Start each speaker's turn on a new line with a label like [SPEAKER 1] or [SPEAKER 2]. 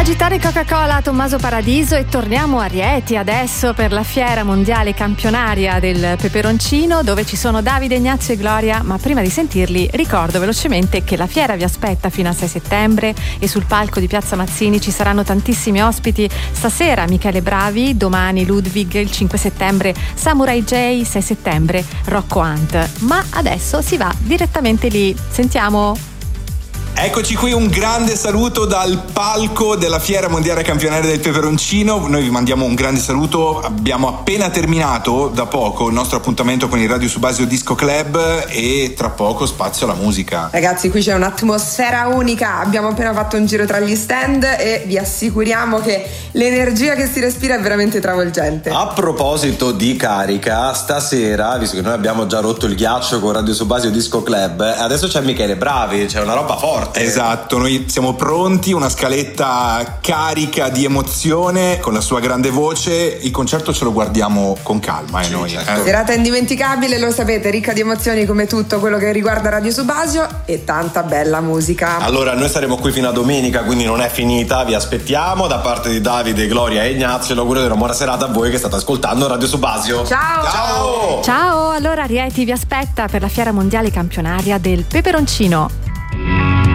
[SPEAKER 1] Agitare Coca-Cola, Tommaso Paradiso, e torniamo a Rieti adesso per la fiera mondiale campionaria del peperoncino, dove ci sono Davide, Ignazio e Gloria. Ma prima di sentirli ricordo velocemente che la fiera vi aspetta fino al 6 settembre e sul palco di Piazza Mazzini ci saranno tantissimi ospiti. Stasera Michele Bravi, domani Ludwig, il 5 settembre Samurai J, 6 settembre Rocco Hunt. Ma adesso si va direttamente lì. Sentiamo.
[SPEAKER 2] Eccoci qui, un grande saluto dal palco della Fiera Mondiale Campionaria del Peperoncino. Noi vi mandiamo un grande saluto. Abbiamo appena terminato da poco il nostro appuntamento con il Radio Subasio Disco Club e tra poco spazio alla musica.
[SPEAKER 3] Ragazzi, qui c'è un'atmosfera unica. Abbiamo appena fatto un giro tra gli stand e vi assicuriamo che l'energia che si respira è veramente travolgente.
[SPEAKER 4] A proposito di carica, stasera, visto che noi abbiamo già rotto il ghiaccio con Radio Subasio Disco Club, adesso c'è Michele Bravi, c'è una roba forte.
[SPEAKER 2] Esatto, noi siamo pronti, una scaletta carica di emozione con la sua grande voce. Il concerto ce lo guardiamo con calma, noi.
[SPEAKER 4] Certo.
[SPEAKER 3] Serata indimenticabile, lo sapete, ricca di emozioni come tutto quello che riguarda Radio Subasio e tanta bella musica.
[SPEAKER 4] Allora, noi saremo qui fino a domenica, quindi non è finita, vi aspettiamo. Da parte di Davide, Gloria e Ignazio, l'augurio di una buona serata a voi che state ascoltando Radio Subasio.
[SPEAKER 3] Ciao!
[SPEAKER 4] Ciao!
[SPEAKER 1] Ciao, allora Rieti vi aspetta per la fiera mondiale campionaria del peperoncino.